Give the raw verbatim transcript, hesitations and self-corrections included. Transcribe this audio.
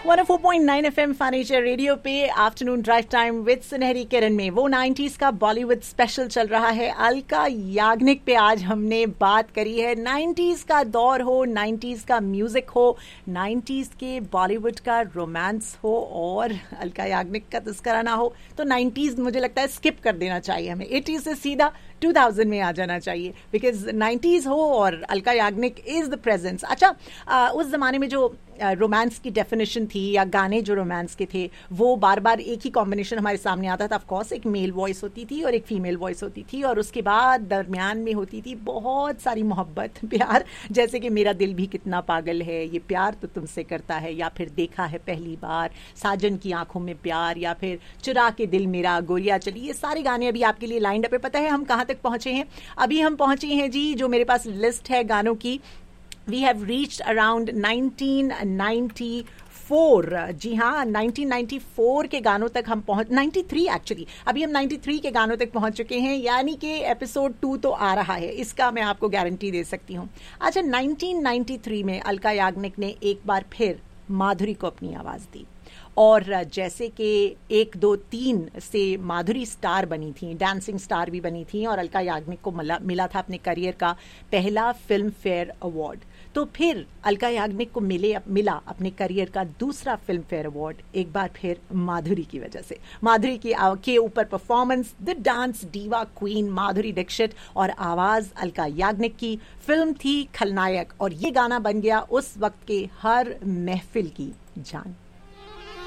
One O four point nine FM furniture radio पे afternoon drive time with सुनहरी किरण में वो नाइंटीज़ का बॉलीवुड स्पेशल चल रहा है। अलका याग्निक पे आज हमने बात करी है। नाइंटीज़ का दौर हो, नाइंटीज़ का म्यूजिक हो, नाइंटीज़ के बॉलीवुड का रोमांस हो और अलका याग्निक का तस्करा ना हो तो नाइंटीज़ मुझे लगता है स्किप कर देना चाहिए हमें। एटीज़ से सीधा टू थाउज़ेंड में आ जाना चाहिए बिकॉज नाइंटीज़ हो और Alka Yagnik is the presence. अच्छा, आ, उस जमाने में जो रोमांस की डेफिनेशन थी या गाने जो रोमांस के थे वो बार बार एक ही कॉम्बिनेशन हमारे सामने आता था। ऑफ कोर्स एक मेल वॉइस होती थी और एक फीमेल वॉइस होती थी और उसके बाद दरमियान में होती थी बहुत सारी मोहब्बत प्यार, जैसे कि मेरा दिल भी कितना पागल है, ये प्यार तो तुमसे करता है, या फिर देखा है पहली बार, साजन की आंखों में प्यार, या फिर चुरा के दिल मेरा, गोरिया चली। ये सारे गाने अभी आपके लिए लाइंड अप है। पता है हम कहाँ तक पहुंचे हैं? अभी हम पहुंचे हैं जी, जो मेरे पास लिस्ट है गानों की, we have reached around nineteen ninety four. जी हाँ, नाइनटीन नाइंटी फोर के गानों तक हम पहुंच, नाइंटी थ्री एक्चुअली, अभी हम नाइंटी थ्री के गानों तक पहुंच चुके हैं, यानी कि एपिसोड टू तो आ रहा है, इसका मैं आपको गारंटी दे सकती हूँ। अच्छा, नाइनटीन नाइंटी थ्री में अलका याग्निक ने एक बार फिर माधुरी को अपनी आवाज़ दी और जैसे कि एक दो तीन से माधुरी स्टार बनी थी, डांसिंग स्टार भी बनी थी और अलका याग्निक को मिला मिला था अपने करियर का पहला फिल्म फेयर अवार्ड, तो फिर अलका याग्निक को मिले मिला अपने करियर का दूसरा फिल्म फेयर अवार्ड एक बार फिर माधुरी की वजह से। माधुरी की के ऊपर performance, the dance diva queen Madhuri Dixit और आवाज अलका याग्निक की। फिल्म थी खलनायक और ये गाना बन गया उस वक्त के हर महफिल की जान।